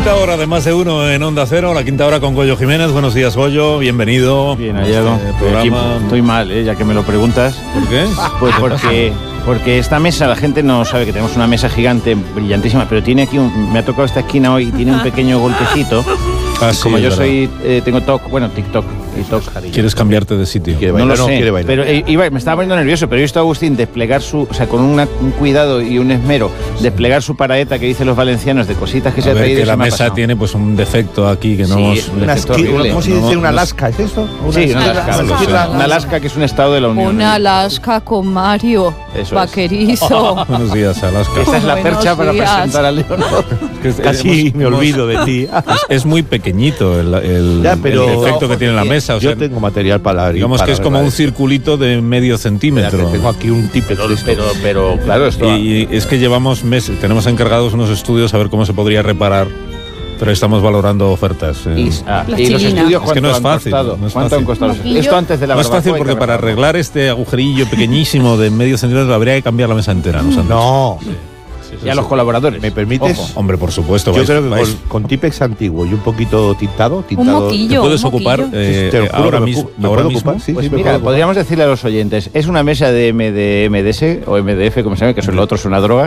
Quinta hora de Más de Uno en Onda Cero, la quinta hora con Goyo Jiménez. Buenos días, Goyo, bienvenido. Bien hallado. Estoy mal, ya que me lo preguntas. ¿Por qué? Pues porque esta mesa, la gente no sabe que tenemos una mesa gigante, brillantísima, pero tiene aquí me ha tocado esta esquina hoy y tiene un pequeño golpecito. Como yo soy, tengo TikTok y TOC. ¿Quieres cambiarte de sitio? No lo sé, pero me estaba poniendo nervioso, pero he visto a Agustín desplegar con un cuidado y un esmero, desplegar su paraeta que dicen los valencianos de cositas que se ha traído. Que la mesa tiene pues un defecto aquí que no hemos... ¿Cómo se dice? ¿Una Alaska? ¿Es esto? Sí, una Alaska que es un estado de la Unión. Una Alaska con Mario Vaquerizo. Buenos días, Alaska. Esta es la percha para presentar a Leonor. Casi me olvido de ti. Es muy pequeñito el efecto que tiene la mesa. Yo tengo material para... Digamos que es como un circulito de medio centímetro. Tengo aquí un tipe. Pero claro, esto... Y es que llevamos meses, tenemos encargados unos estudios a ver cómo se podría reparar, pero estamos valorando ofertas. Y los estudios, es que no es fácil. ¿Cuánto han costado? Esto antes de la barbacoa. No es fácil porque para arreglar este agujerillo pequeñísimo de medio centímetro habría que cambiar la mesa entera. No. Y a los colaboradores. ¿Me permites? Ojo. Hombre, por supuesto. Yo creo que con Tipex antiguo y un poquito tintado. Un moquillo. ¿Te puedes ocupar ahora mismo? Sí, pues mira, podríamos decirle a los oyentes, es una mesa de MDS o MDF, como se llama, que eso lo otro es una droga,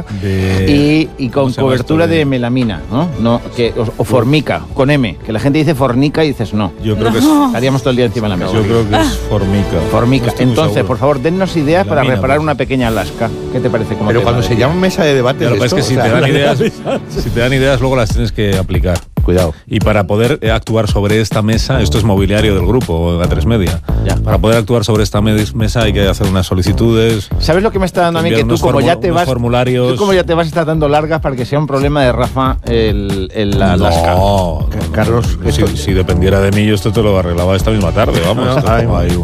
y con cobertura de melamina, ¿no? O formica, con M, que la gente dice fornica y dices no. Yo creo que estaríamos todo el día encima de la mesa. Yo creo que es formica. Formica. Entonces, por favor, dennos ideas para reparar una pequeña Alaska. ¿Qué te parece? Pero cuando se llama mesa de debate... Es que si te dan ideas, luego las tienes que aplicar. Cuidado. Y para poder actuar sobre esta mesa, esto es mobiliario del grupo, A3 Media. Para poder actuar sobre esta mesa hay que hacer unas solicitudes. ¿Sabes lo que me está dando a mí? Que tú como ya te vas, estás dando largas para que sea un problema de Rafa la Alaska. No, Carlos, si dependiera de mí, yo esto te lo arreglaba esta misma tarde, vamos. Hay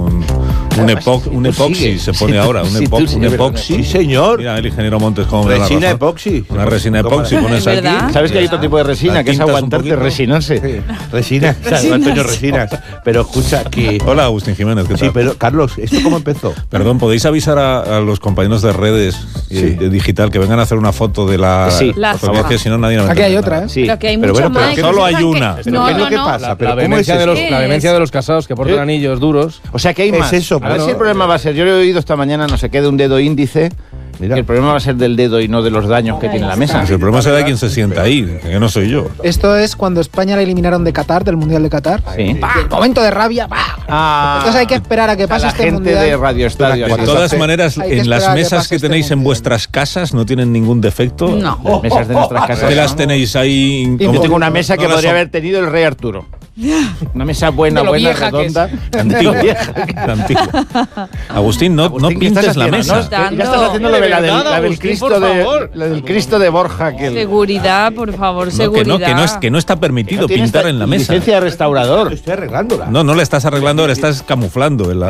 un epoxi se pone ahora, un epoxi. Sí, señor. Mira, el ingeniero Montes cómo me da la razón. Resina epoxi. Una resina epoxi pones aquí. ¿Sabes que hay otro tipo de resina que es aguantarte resinarse? Sí. Resina, Antonio Resinas. Pero escucha que... Hola, Agustín Jiménez, ¿qué tal? Sí, pero Carlos, ¿esto cómo empezó? Perdón, ¿podéis avisar a los compañeros de redes de digital que vengan a hacer una foto de la... Sí, porque es que si no nadie nos... Aquí hay otra, ¿eh? Sí. Pero que hay mucho más. Solo hay una. ¿Qué es lo que pasa? La vehemencia de los casados que portan anillos duros. O sea que hay más. Es eso. A ver si el problema va a ser... Yo lo he oído esta mañana, no sé qué, de un dedo índice. Mira. Que el problema va a ser del dedo y no de los daños que tiene la mesa. Pues el problema será de quien se sienta ahí, que no soy yo. Esto es cuando España la eliminaron de Qatar, del Mundial de Qatar. Sí. El momento de rabia. Entonces hay que esperar a que pase este Mundial. La gente de Radio Estadio. De todas maneras, en las mesas que tenéis en vuestras casas no tienen ningún defecto. No. Las mesas de nuestras casas. ¿Qué las tenéis ahí? Yo tengo una mesa que podría haber tenido el rey Arturo. Una mesa buena, redonda. Antigua. Agustín, no pintes la mesa. Ya estás haciendo lo de la del Cristo de Borja. Seguridad, por favor, seguridad. Que no está permitido pintar en la mesa. Licencia de restaurador. Estoy arreglándola. No la estás arreglando, la estás camuflando.